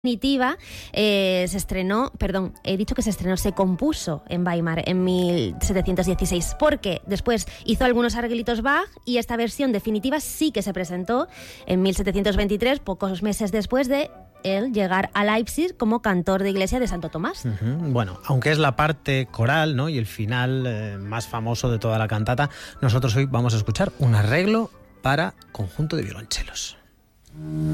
definitiva se compuso en Weimar en 1716, porque después hizo algunos arreglitos Bach y esta versión definitiva sí que se presentó en 1723, pocos meses después de él llegar a Leipzig como cantor de iglesia de Santo Tomás. Bueno, aunque es la parte coral, ¿no?, y el final más famoso de toda la cantata, nosotros hoy vamos a escuchar un arreglo para conjunto de violonchelos.